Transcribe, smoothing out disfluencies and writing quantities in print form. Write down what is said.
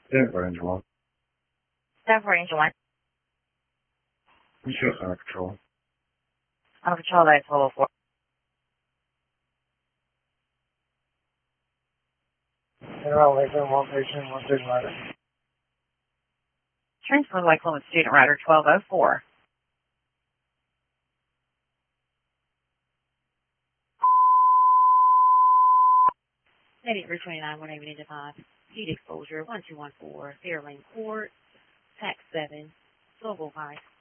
Denver Angel 1. Denver Angel 1. You show center control. On control, that's level 4. General Lakeland 1 patient, 1 student rider. Transfer Lakeland with student rider 1204. Native Route 29, 185, heat exposure 1214, Fairlane Court, tax 7, Global 5.